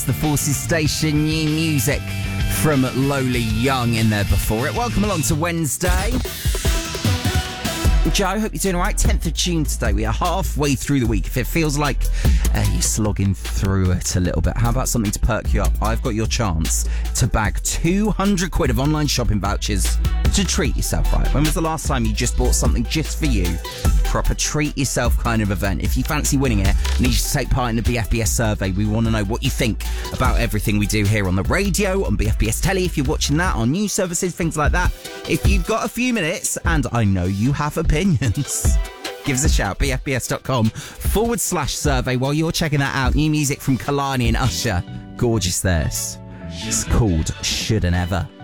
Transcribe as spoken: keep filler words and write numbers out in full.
the Forces Station, new music from Lola Young in there before it. Welcome along to Wednesday. Joe, hope you're doing all right. tenth of June today. We are halfway through the week. If it feels like uh, you're slogging through it a little bit, how about something to perk you up? I've got your chance to bag two hundred quid of online shopping vouchers to treat yourself, right? When was the last time you just bought something just for you? Proper treat yourself kind of event. If you fancy winning it, I need you to take part in the B F B S survey. We want to know what you think about everything we do here on the radio, on B F B S Telly, if you're watching that, on news services, things like that. If you've got a few minutes, and I know you have opinions, give us a shout. bfbs.com forward slash survey while you're checking that out. New music from Kalani and Usher. Gorgeous this. It's called Shoulda Never.